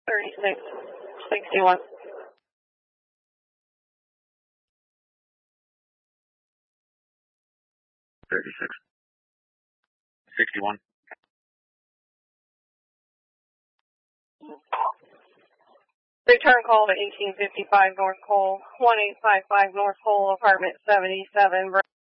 3661. Return call to 1855 North Cole, 1855 North Cole, apartment 77.